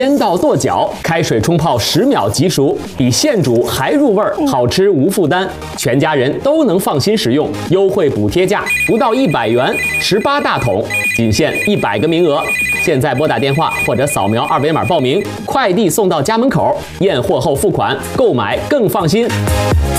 腌到剁脚，开水冲泡10秒即熟，比现煮还入味儿，好吃无负担，全家人都能放心食用。优惠补贴价不到100元，18大桶，仅限100个名额。现在拨打电话或者扫描2维码报名，快递送到家门口，验货后付款，购买更放心。